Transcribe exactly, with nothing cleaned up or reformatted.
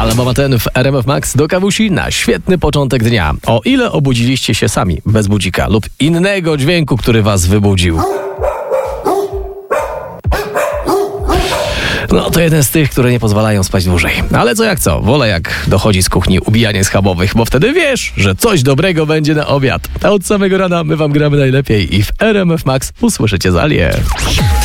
Alabama ten w R M F Max do kawusi na świetny początek dnia. O ile obudziliście się sami, bez budzika lub innego dźwięku, który was wybudził. No to jeden z tych, które nie pozwalają spać dłużej. Ale co jak co, wolę jak dochodzi z kuchni ubijanie schabowych, bo wtedy wiesz, że coś dobrego będzie na obiad. A od samego rana my wam gramy najlepiej i w R M F Max usłyszycie Zalię.